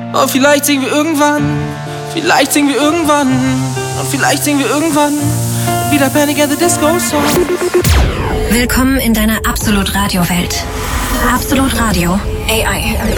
Oh, vielleicht singen wir irgendwann, vielleicht singen wir irgendwann, und vielleicht singen wir irgendwann wieder Panic at the Disco Song. Willkommen in deiner Absolut Radio Welt. Absolut Radio AI.